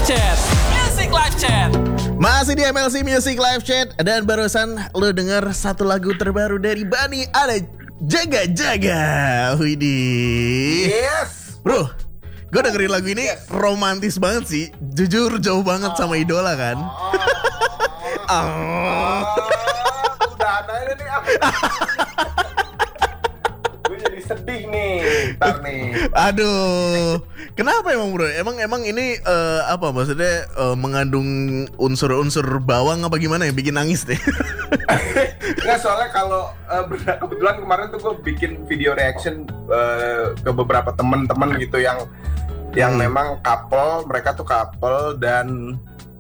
Chat. Music Live Chat. Masih di MLC Music Live Chat. Dan barusan lo denger satu lagu terbaru dari Bani. Ada Jaga Jaga. Widih. Yes. Bro, gue dengerin lagu ini romantis banget sih. Jujur jauh banget sama idola kan. Udah ada nih. Gue jadi sedih nih. Ntar nih. Aduh, kenapa emang bro? Emang ini apa maksudnya mengandung unsur-unsur bawang apa gimana yang bikin nangis deh? Nggak, soalnya kalau kebetulan kemarin tuh gue bikin video reaction ke beberapa teman-teman gitu yang memang couple, mereka tuh couple dan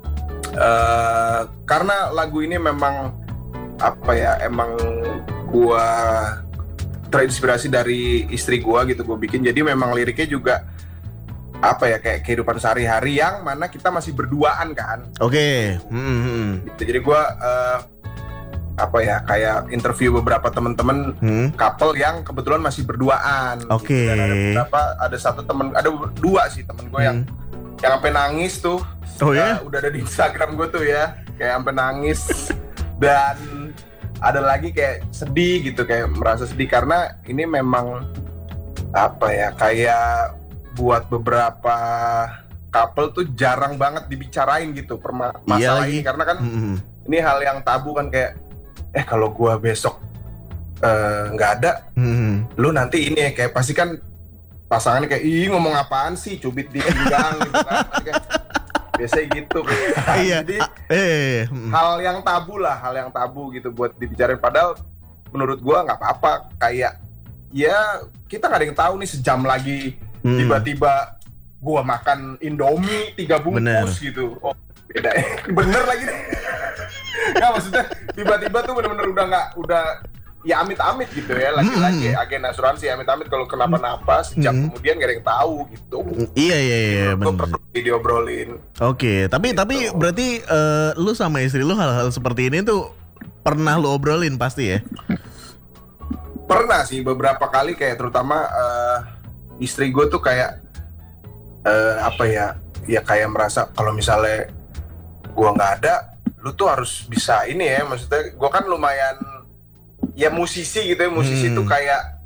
karena lagu ini memang apa ya, emang gue terinspirasi dari istri gue gitu, gue bikin. Jadi memang liriknya juga apa ya, kayak kehidupan sehari-hari yang mana kita masih berduaan kan. Oke. Gitu. Jadi gue apa ya, kayak interview beberapa teman-teman couple yang kebetulan masih berduaan. Oke. Gitu. Dan ada beberapa, ada satu temen, ada dua sih temen gue yang sampai nangis tuh. Oh ya? Udah ada di Instagram gue tuh ya, kayak sampai nangis. Dan ada lagi kayak sedih gitu, kayak merasa sedih karena ini memang apa ya, kayak buat beberapa couple tuh jarang banget dibicarain gitu masalah ini, karena kan ini hal yang tabu kan, kayak kalau gua besok nggak ada, lu nanti ini ya, kayak pasti kan pasangannya kayak ih ngomong apaan sih, cubit di pinggang gitu kan. Kayak, biasanya gitu. Iya. Jadi hal yang tabu gitu buat dibicarain. Padahal menurut gua nggak apa-apa. Kayak ya kita nggak ada yang tahu nih, sejam lagi tiba-tiba gua makan Indomie 3 bungkus gitu. Oh beda ya. Bener lagi deh. Nggak, maksudnya tiba-tiba tuh bener-bener udah ya amit-amit gitu ya, lagi-lagi agen asuransi amit-amit kalau kenapa-napa sejam kemudian gak ada yang tahu gitu. Iya Gue bener. perlu diobrolin. Oke, tapi berarti lu sama istri lu hal-hal seperti ini tuh pernah lu obrolin pasti ya? Pernah sih beberapa kali, kayak terutama istri gue tuh kayak apa ya kayak merasa kalau misalnya gue nggak ada, lu tuh harus bisa ini ya, maksudnya gue kan lumayan ya musisi gitu ya, musisi tuh kayak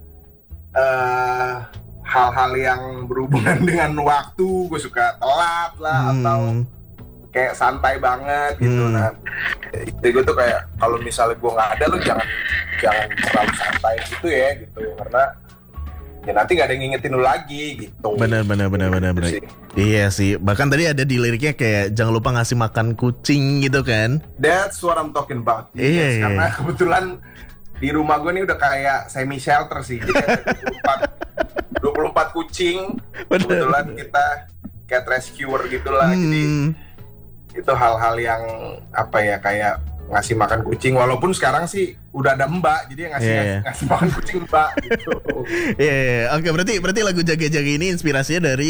hal-hal yang berhubungan dengan waktu gue suka telat lah atau kayak santai banget gitu. Nah itu gue tuh kayak kalau misalnya gue nggak ada, lu jangan terlalu santai gitu ya gitu, karena ya nanti nggak ada yang ngingetin lu lagi gitu. Benar. Sih. Iya sih, bahkan tadi ada di liriknya kayak jangan lupa ngasih makan kucing gitu kan? That's what I'm talking about. Iya. Karena kebetulan di rumah gue nih udah kayak semi shelter sih. Jadi ada 24 kucing. Kebetulan kita cat rescuer gitulah. Jadi itu hal-hal yang apa ya, kayak ngasih makan kucing. Walaupun sekarang sih udah ada mbak, jadi yang ngasih makan kucing mbak gitu. Iya. Oke, berarti lagu Jaga-Jaga ini inspirasinya dari